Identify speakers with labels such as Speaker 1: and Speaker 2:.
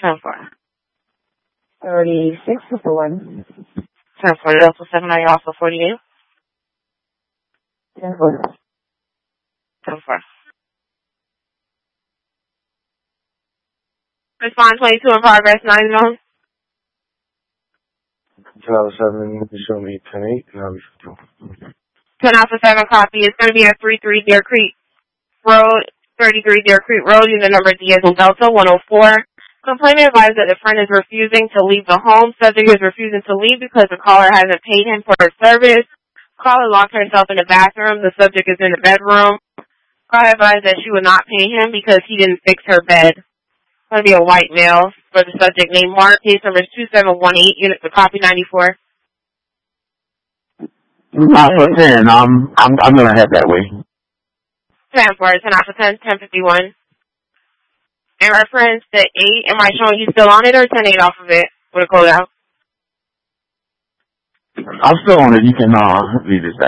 Speaker 1: 10-4.
Speaker 2: 36 is the one.
Speaker 1: 10-4. Delta 7, are you also 48?
Speaker 2: 10-4.
Speaker 1: 10-4. Respond 22 in progress, 9-0.
Speaker 3: 10-7, you can show me 10-8, and I'll be 52.
Speaker 1: 10 Alpha 7 copy. It's going to be at 33 Deer Creek Road, 33 Deer Creek Road, using number D as in Delta 104. Complainant advised that the friend is refusing to leave the home. Subject is refusing to leave because the caller hasn't paid him for her service. Caller locked herself in the bathroom. The subject is in the bedroom. Caller advised that she would not pay him because he didn't fix her bed. It's going to be a white male for the subject named Mark. Case number is 2718, unit for copy 94.
Speaker 3: I'm gonna head that way.
Speaker 1: 10-4, 10 Alpha 10, 1051. In reference to 8, am I showing you still on it or 10-8 off of it with a code out?
Speaker 3: I'm still on it. You can leave this